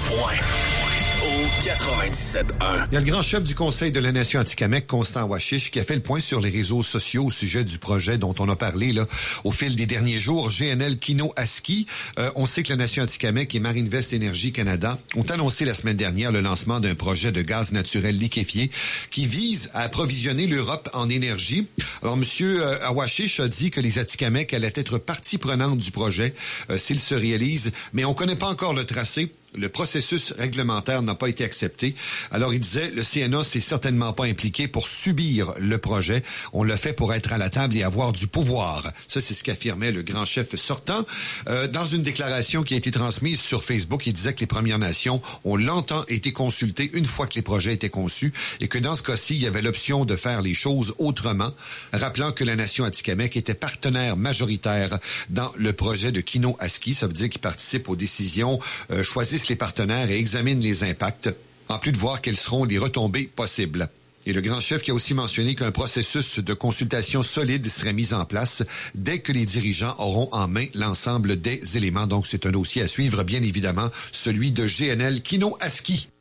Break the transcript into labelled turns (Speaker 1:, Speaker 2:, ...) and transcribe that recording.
Speaker 1: Au 97.1.
Speaker 2: Il y a le grand chef du Conseil de la Nation Atikamekw, Constant Washish, qui a fait le point sur les réseaux sociaux au sujet du projet dont on a parlé là au fil des derniers jours, GNL Kino-Aski. On sait que la Nation Atikamekw et Marinvest Énergie Canada ont annoncé la semaine dernière le lancement d'un projet de gaz naturel liquéfié qui vise à approvisionner l'Europe en énergie. Alors, M. Awashish a dit que les Atikamekw allaient être partie prenante du projet s'il se réalise, mais on ne connaît pas encore le tracé. Le processus réglementaire n'a pas été accepté. Alors, il disait, le CNA s'est certainement pas impliqué pour subir le projet. On l'a fait pour être à la table et avoir du pouvoir. Ça, c'est ce qu'affirmait le grand chef sortant. Dans une déclaration qui a été transmise sur Facebook, il disait que les Premières Nations ont longtemps été consultées une fois que les projets étaient conçus et que dans ce cas-ci, il y avait l'option de faire les choses autrement, rappelant que la Nation Atikamekw était partenaire majoritaire dans le projet de Kino-Aski. Ça veut dire qu'ils participent aux décisions choisies les partenaires et examinent les impacts, en plus de voir quelles seront les retombées possibles. Et le grand chef qui a aussi mentionné qu'un processus de consultation solide serait mis en place dès que les dirigeants auront en main l'ensemble des éléments. Donc, c'est un dossier à suivre, bien évidemment, celui de GNL Kino-Aski.